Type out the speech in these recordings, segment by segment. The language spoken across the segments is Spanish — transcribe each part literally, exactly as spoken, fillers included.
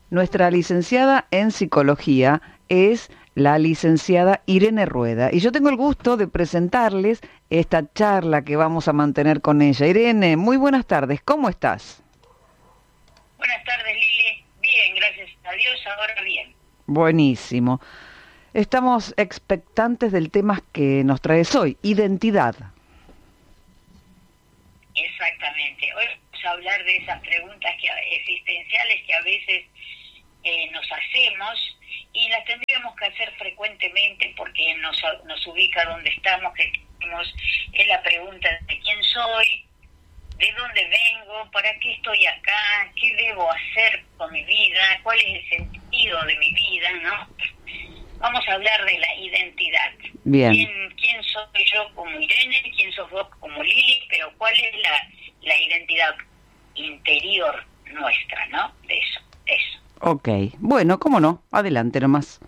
Nuestra licenciada en psicología es la licenciada Irene Rueda. Y yo tengo el gusto de presentarles esta charla que vamos a mantener con ella. Irene, muy buenas tardes. ¿Cómo estás? Buenas tardes, Lili. Bien, gracias a Dios, ahora bien. Buenísimo. Estamos expectantes del tema que nos traes hoy, identidad. Exactamente. Hoy vamos a hablar de esas preguntas que, existenciales que a veces eh, nos hacemos y las tendríamos que hacer frecuentemente porque nos, nos ubica donde estamos, que tenemos, es la pregunta de quién soy, de dónde vengo, para qué estoy acá, qué debo hacer con mi vida, cuál es el sentido de mi vida, ¿no? Vamos a hablar de la identidad. Bien. ¿Quién, quién soy yo como Irene? ¿Quién sos vos como Lili? Pero ¿cuál es la, la identidad interior nuestra, ¿no? De eso, eso. Ok. Bueno, ¿cómo no? Adelante nomás.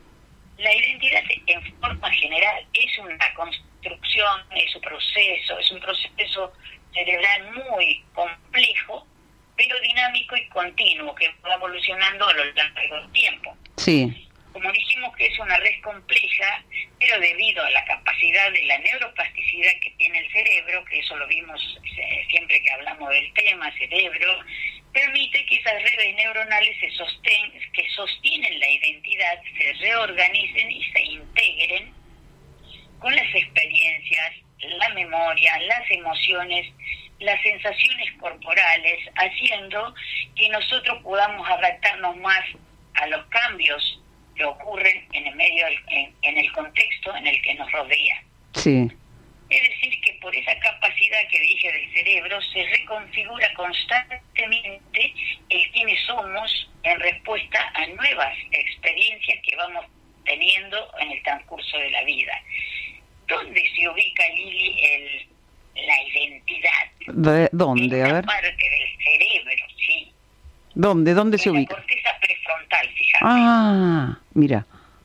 La identidad en forma general es una construcción, es un proceso, es un proceso cerebral muy complejo, pero dinámico y continuo, que va evolucionando a lo largo del tiempo. Sí. Como dijimos que es una red compleja, pero debido a la capacidad de la neuroplasticidad que tiene el cerebro, que eso lo vimos eh, siempre que hablamos del tema, cerebro, permite que esas redes neuronales se sosten, que sostienen la identidad, se reorganicen y se integren con las experiencias, la memoria, las emociones, las sensaciones corporales, haciendo que nosotros podamos adaptarnos más a los cambios que ocurren en el medio, en, en el contexto en el que nos rodea. Sí. Es decir, que por esa capacidad que dije del cerebro se reconfigura constantemente el quiénes somos en respuesta a nuevas experiencias que vamos teniendo en el transcurso de la vida. ¿Dónde se ubica, Lili, el, la identidad? ¿De dónde? En A una ver. parte del cerebro, sí. ¿Dónde? ¿Dónde en se ubica? La corteza prefrontal, fíjate. Ah, mira.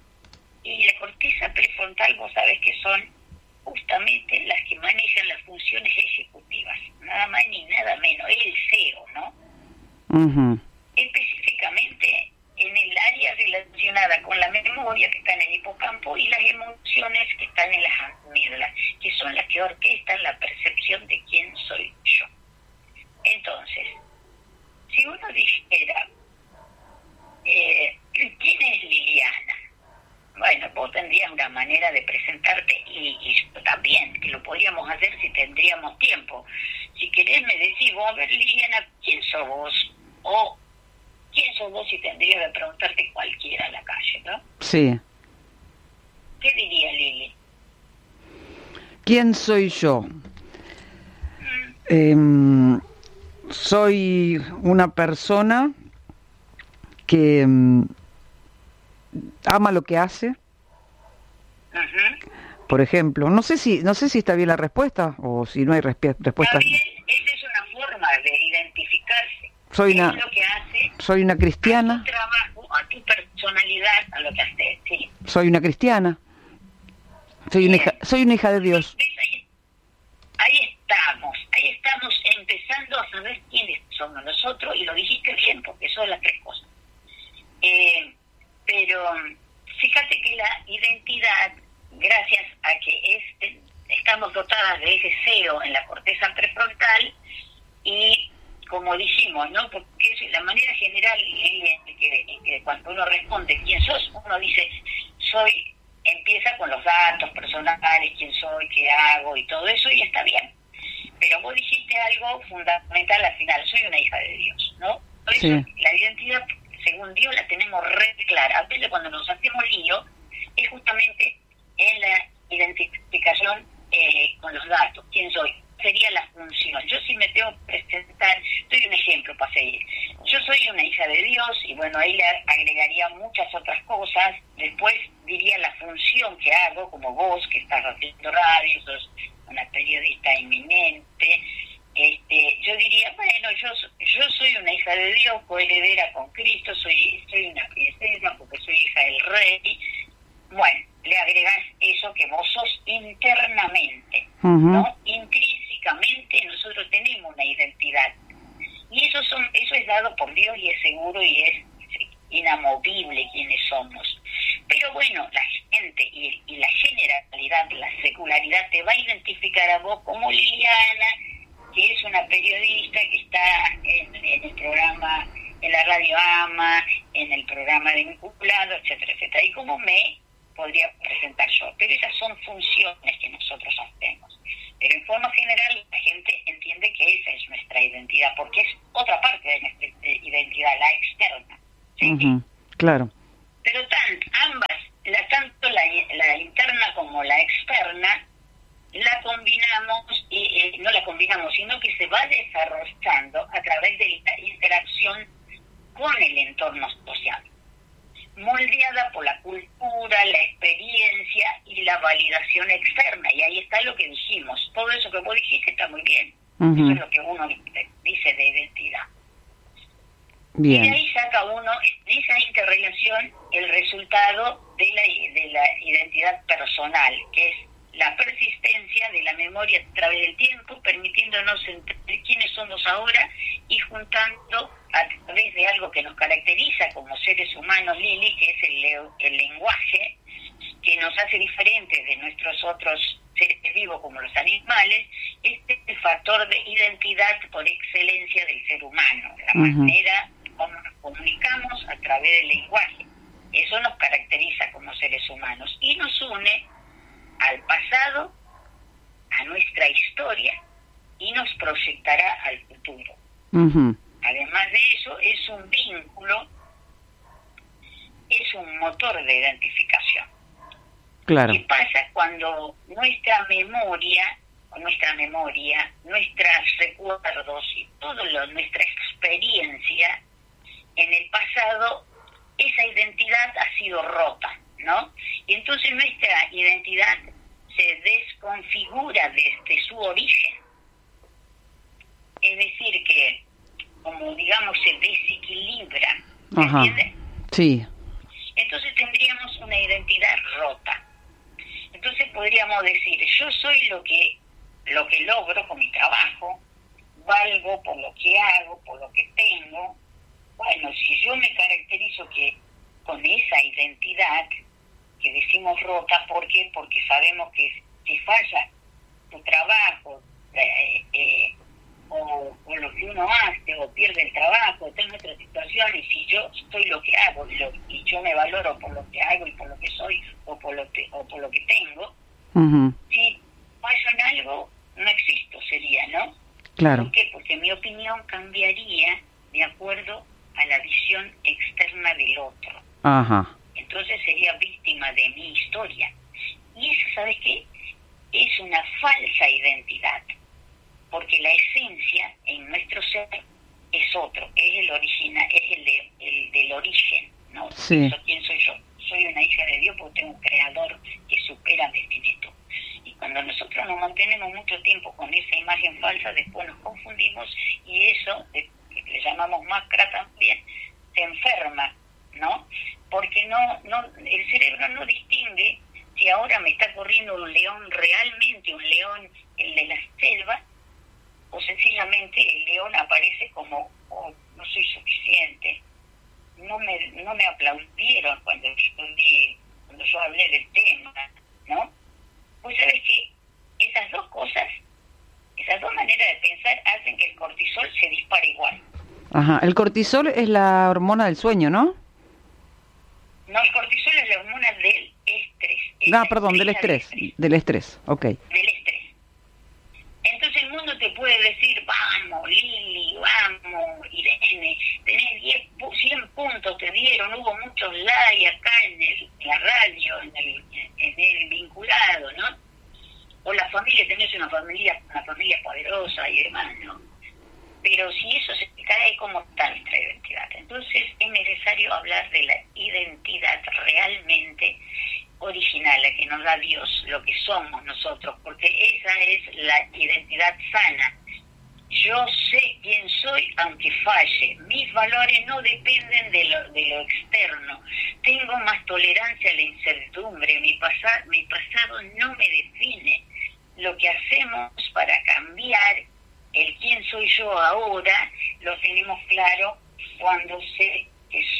Y la corteza prefrontal, vos sabés que son justamente las que manejan las funciones ejecutivas, nada más ni nada menos, es el C E O, ¿no? Uh-huh. Específicamente en el área relacionada con la memoria que está en el hipocampo y las emociones que están en las amígdalas, que son las que orquestan la percepción de quién soy yo. Entonces, si uno dijera, eh, ¿quién es Liliana? Bueno, vos tendrías una manera de presentarte y, y yo también, que lo podríamos hacer si tendríamos tiempo. Si querés me decís vos, a ver, Liliana, ¿quién sos vos? O ¿quién sos vos? Si tendría que preguntarte cualquiera en la calle, ¿no? Sí. ¿Qué diría Lili? ¿Quién soy yo? Mm. Eh, soy una persona que um, ama lo que hace. Uh-huh. Por ejemplo, no sé si no sé si está bien la respuesta o si no hay resp- respuesta. Está bien, esa es una forma de identificarse. Soy ¿Qué una es lo que hace? soy una A cristiana. tu trabajo, a tu personalidad, a lo que haces, sí. Soy una cristiana. Soy una hija, soy una hija de Dios. Ahí, ahí estamos, ahí estamos empezando a saber quiénes somos nosotros, y lo dijiste bien, porque son las tres cosas. Eh, pero fíjate que la identidad, gracias a que es, estamos dotadas de ese C E O en la corteza prefrontal, y como dijimos, ¿no? Porque es la manera general en que, en que cuando uno responde quién sos, uno dice, soy, empieza con los datos personales, quién soy, qué hago y todo eso, y está bien. Pero vos dijiste algo fundamental al final, soy una hija de Dios, ¿no? Por eso Sí. la identidad, según Dios, la tenemos re clara. A veces cuando nos hacemos lío, es justamente en la identificación eh, con los datos, quién soy, sería la función. Yo sí me tengo que presentar, doy un ejemplo para seguir. Yo soy una hija de Dios, y bueno, ahí le agregaría muchas otras cosas. Después diría la función que hago, como vos, que estás haciendo radio, sos una periodista eminente. Este, yo diría, bueno, yo yo soy una hija de Dios, coheredera con Cristo, soy soy una princesa porque soy hija del rey. Bueno, le agregás eso que vos sos internamente, Uh-huh. ¿no? Intrínsecamente nosotros tenemos una identidad. Y eso son eso es dado por Dios y es seguro y es inamovible quiénes somos. Pero bueno, la gente y, y la generalidad, la secularidad te va a identificar a vos como Liliana, que es una periodista que está en, en el programa, en la radio AMA, en el programa de Vinculado, etcétera, etcétera. Y como me podría presentar yo. Pero esas son funciones que nosotros hacemos. Pero en forma general la gente entiende que esa es nuestra identidad, porque es otra parte de nuestra identidad, la externa. ¿Sí? Uh-huh. Claro. Pero tan, ambas, la, tanto la, la interna como la externa, la combinamos, y eh, no la combinamos, sino que se va desarrollando a través de la interacción con el entorno social, moldeada por la cultura, la experiencia y la validación externa. Y ahí está lo que dijimos. Todo eso que vos dijiste está muy bien. Uh-huh. Eso es lo que uno dice de identidad. Bien. Y de ahí saca uno, en esa interrelación, el resultado de la, de la identidad personal, que es la persistencia de la memoria a través del tiempo, permitiéndonos entender quiénes somos ahora y juntando a través de algo que nos caracteriza como seres humanos, Lili, que es el, el lenguaje, que nos hace diferentes de nuestros otros seres vivos como los animales. Este es el factor de identidad por excelencia del ser humano, la uh-huh. manera como nos comunicamos a través del lenguaje. Eso nos caracteriza como seres humanos y nos une al pasado, a nuestra historia, y nos proyectará al futuro. Uh-huh. Además de eso, es un vínculo, es un motor de identificación. Claro. ¿Qué pasa cuando nuestra memoria, nuestra memoria, nuestros recuerdos y toda nuestra experiencia en el pasado, esa identidad ha sido rota, ¿no? Y entonces nuestra identidad se desconfigura desde su origen. Es decir, que, como digamos, se desequilibra. ¿Me entiendes? Sí. Entonces tendríamos una identidad rota. Entonces podríamos decir, yo soy lo que, lo que logro con mi trabajo, valgo por lo que hago, por lo que tengo. Bueno, si yo me caracterizo que con esa identidad que decimos rota, ¿por qué? Porque sabemos que si falla tu trabajo, eh, eh, o, o lo que uno hace, o pierde el trabajo, está en otra situación, y si yo soy lo que hago, y, lo, y yo me valoro por lo que hago y por lo que soy, o por lo que, o por lo que tengo, uh-huh. si fallo en algo, no existo, sería, ¿no? Claro. ¿Por qué? Porque mi opinión cambiaría de acuerdo a la visión externa del otro. Ajá. Entonces sería víctima de mi historia. Y eso, ¿sabes qué? Es una falsa identidad, porque la esencia en nuestro ser es otro, es el original, es el, de, el del origen, ¿no? Sí. Eso, ¿quién soy yo? Soy una hija de Dios porque tengo un creador que supera mi finito. Y cuando nosotros nos mantenemos mucho tiempo con esa imagen falsa, después nos confundimos y eso, que le llamamos máscara también, se enferma, ¿no? Porque no, no, el cerebro no distingue si ahora me está corriendo un león realmente, un león, el de la selva, o sencillamente el león aparece como, oh, no soy suficiente, no me no me aplaudieron cuando yo, di, cuando yo hablé del tema, ¿no? Pues sabes que esas dos cosas, esas dos maneras de pensar hacen que el cortisol se dispare igual. Ajá, el cortisol es la hormona del sueño, ¿no? No, el cortisol es la hormona del estrés. No, perdón, del estrés, del estrés, del estrés, ok. Del estrés. Entonces el mundo te puede decir, vamos, Lili, vamos, Irene, tenés diez, cien puntos, te dieron, hubo muchos likes acá en, el, en la radio, en el, en el vinculado, ¿no? O la familia, tenés una familia, una familia poderosa y demás, ¿no? Pero si eso se cae, ¿cómo está nuestra identidad? Entonces es necesario hablar de la identidad realmente original, la que nos da Dios, lo que somos nosotros, porque esa es la identidad sana. Yo sé quién soy aunque falle. Mis valores no dependen de lo, de lo externo. Tengo más tolerancia a la incertidumbre. Mi, pasa, mi pasado no me define. Lo que hacemos para cambiar el quién soy yo ahora, lo tenemos claro cuando sé que soy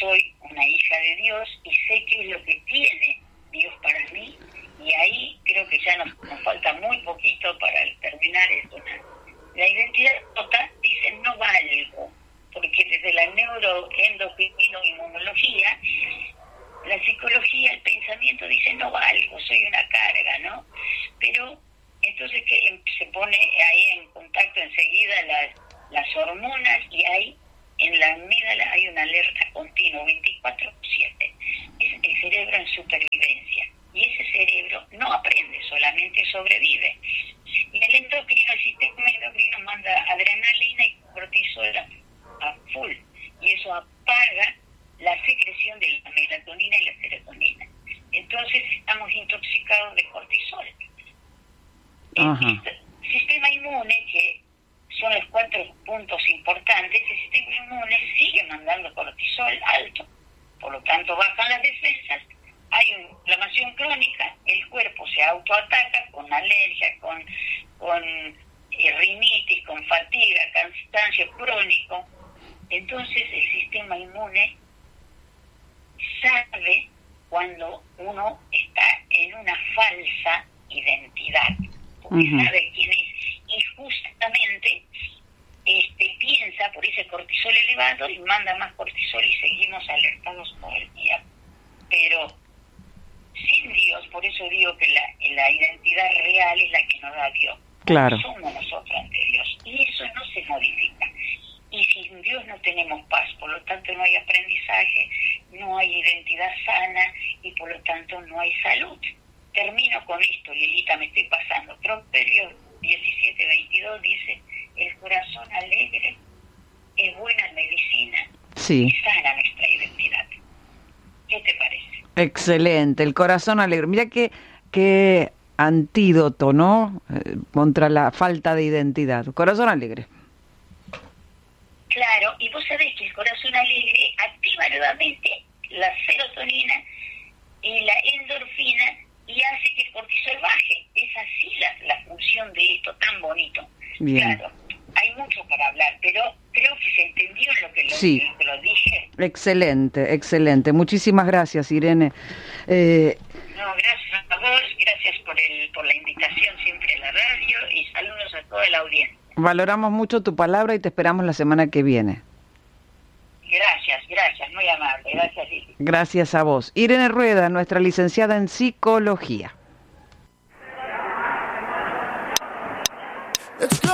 una hija de Dios y sé qué es lo que tiene Dios para mí, y ahí creo que ya nos, nos falta muy poquito para terminar esto. La identidad total dice no valgo, porque desde la neuroendocrino-inmunología, la psicología, el pensamiento dice no valgo, soy una carga, ¿no? Pero entonces que se pone ahí en contacto enseguida las, las hormonas, y ahí en la amígdala hay una alerta continua, veinticuatro siete. Es el cerebro en supervivencia. Y ese cerebro no aprende, solamente sobrevive. Y el endocrino, el sistema endocrino manda adrenalina y cortisol a full. Y eso apaga la secreción de la melatonina y la serotonina. Entonces estamos intoxicados de cortisol. Ajá. El sistema inmune, que son los cuatro puntos importantes, el sistema inmune sigue mandando cortisol alto, por lo tanto bajan las defensas, hay una inflamación crónica, el cuerpo se autoataca con alergia, con, con eh, rinitis, con fatiga, cansancio crónico. Entonces el sistema inmune sabe cuando uno está en una falsa identidad, porque uh-huh. sabe quién es, y justamente este, piensa por ese cortisol elevado y manda más cortisol y seguimos alertados todo el día. Pero sin Dios, por eso digo que la, la identidad real es la que nos da Dios. Claro. Somos nosotros ante Dios, y eso no se modifica. Y sin Dios no tenemos paz, por lo tanto no hay aprendizaje, no hay identidad sana, y por lo tanto no hay salud. Termino con esto, Lilita, me estoy pasando. Proverbio diecisiete veintidós dice: el corazón alegre es buena medicina, sí, y sana nuestra identidad. ¿Qué te parece? Excelente, el corazón alegre. Mira qué, qué antídoto, ¿no? Eh, contra la falta de identidad. Corazón alegre. Claro, y vos sabés que el corazón alegre activa nuevamente la serotonina y la endorfina y hace que el cortisol baje. Es así la, la función de esto tan bonito. Bien. Claro, hay mucho para hablar, pero creo que se entendió en lo que lo, sí. lo, que lo dije. Excelente, excelente. Muchísimas gracias, Irene. Eh... No, gracias a vos, gracias por, el, por la invitación siempre a la radio, y saludos a toda la audiencia. Valoramos mucho tu palabra y te esperamos la semana que viene. Gracias, gracias, muy amable. Gracias, Lili. Gracias a vos. Irene Rueda, nuestra licenciada en psicología. Let's go.